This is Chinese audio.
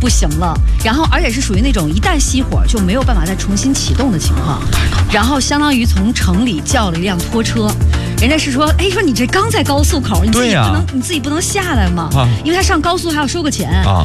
不行了，然后而且是属于那种一旦熄火就没有办法再重新启动的情况，然后相当于从城里叫了一辆拖车，人家是说，哎，说你这刚在高速口，你自己不能下来吗？因为他上高速还要收个钱。